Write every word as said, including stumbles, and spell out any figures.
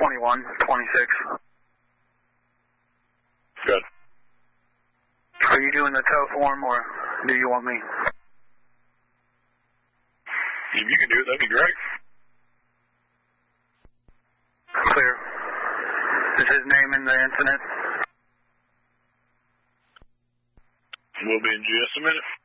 twenty-one twenty-six. Good. Are you doing the tow form, or do you want me? If you can do it, that'd be great. Clear. Is his name in the incident? We'll be in just a minute.